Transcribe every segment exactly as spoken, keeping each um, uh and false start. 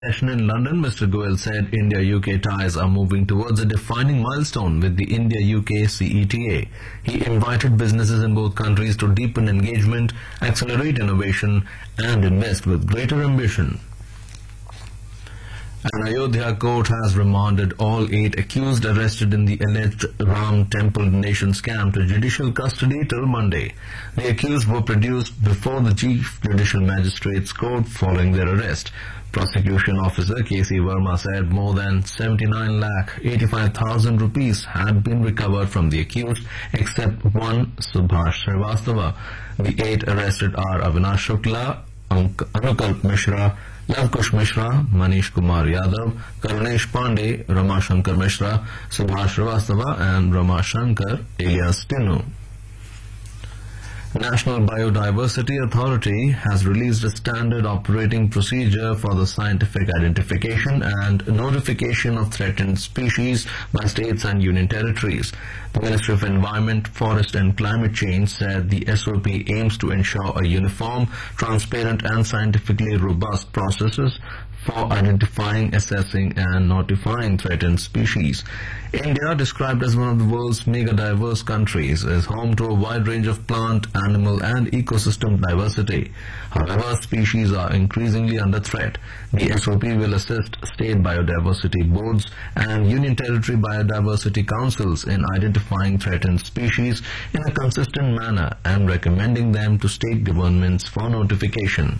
session in London, Mister Goel said India-U K ties are moving towards a defining milestone with the India-U K C E T A. He invited businesses in both countries to deepen engagement, accelerate innovation, and invest with greater ambition. An Ayodhya court has remanded all eight accused arrested in the alleged Ram Temple donation scam to judicial custody till Monday. The accused were produced before the Chief Judicial Magistrates Court following their arrest. Prosecution officer K C Verma said more than seventy-nine lakh eighty-five thousand rupees had been recovered from the accused except one, Subhash Srivastava. The eight arrested are Avinash Shukla, Anukalp Mishra, Lavkush Mishra, Manish Kumar Yadav, Karunesh Pandey, Rama Shankar Mishra, Subhash Srivastava and Rama Shankar alias Tinu. National Biodiversity Authority has released a standard operating procedure for the scientific identification and notification of threatened species by states and union territories. The Ministry of Environment, Forest and Climate Change said the S O P aims to ensure a uniform, transparent and scientifically robust processes for identifying, assessing and notifying threatened species. India, described as one of the world's mega-diverse countries, is home to a wide range of plant, animal and ecosystem diversity. However, species are increasingly under threat. The S O P will assist state biodiversity boards and union territory biodiversity councils in identifying threatened species in a consistent manner and recommending them to state governments for notification.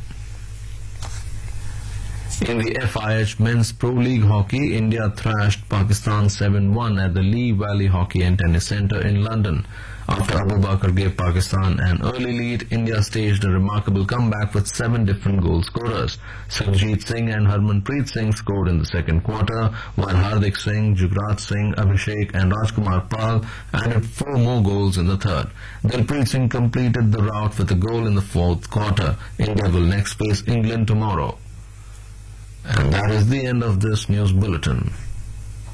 In the F I H Men's Pro League Hockey, India thrashed Pakistan seven one at the Lee Valley Hockey and Tennis Centre in London. After Abu Bakr gave Pakistan an early lead, India staged a remarkable comeback with seven different goal scorers. Sarjeet Singh and Harmanpreet Singh scored in the second quarter, while Hardik Singh, Jugraj Singh, Abhishek and Rajkumar Pal added four more goals in the third. Dilpreet Singh completed the rout with a goal in the fourth quarter. India will next face England tomorrow. And that is the end of this news bulletin.